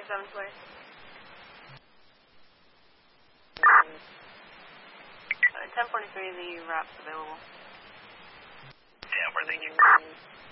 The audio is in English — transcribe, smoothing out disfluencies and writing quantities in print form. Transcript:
27 Square. 1043, the wrap's available. 10-4, thank you.